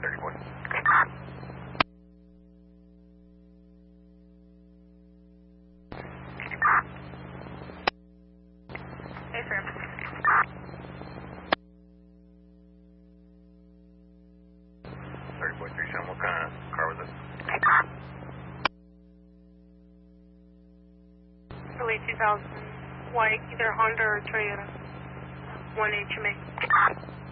30 boy. Hey, Fram. 30 boy, 37, what kind of car was it? Early 2000, white, either Honda or Toyota. 1 HMA.